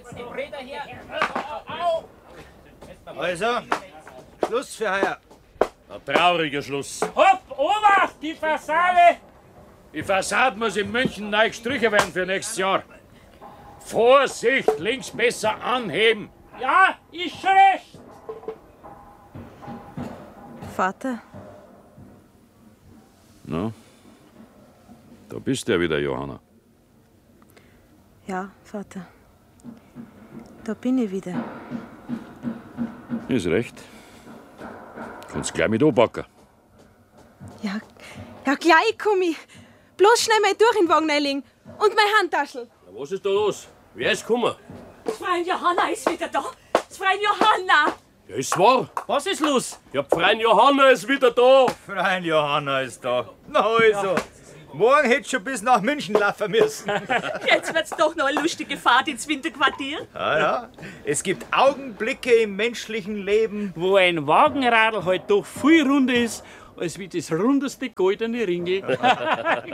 Also, Schluss für heuer. Ein trauriger Schluss. Hopp, Obacht, die Fassade! Die Fassade muss in München neu gestrichen werden für nächstes Jahr. Vorsicht, links besser anheben. Ja, ist schon recht. Vater, Na, da bist du ja wieder, Johanna. ja, Vater. Da bin ich wieder. Ist recht. Kannst gleich mit anpacken. Ja, gleich komm ich. Bloß schnell mein Tuch in den Wagen reinlegen. Und meine Handtaschel. Was ist da los? Wer ist gekommen? Das Freien Johanna ist wieder da. Das Freien Johanna. Ja, ist wahr. Was ist los? Ja, Freien Johanna ist wieder da. Freien Johanna ist da. Na also, morgen hättest schon bis nach München laufen müssen. Jetzt wird's doch noch eine lustige Fahrt ins Winterquartier. Ja. Es gibt Augenblicke im menschlichen Leben. Wo ein Wagenradl halt doch viel runder ist, als wie das rundeste goldene Ringel.